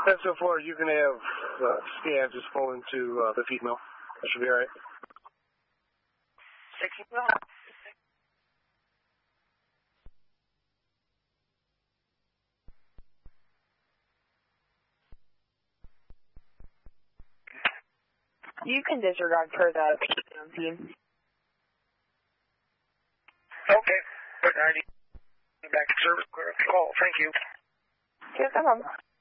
And so far, you can have scans just pull into the feed mill. That should be all right. 60 mill. You can disregard for the team. Okay. 90. Back to service. Clear up the call. Thank you. Yes, come on.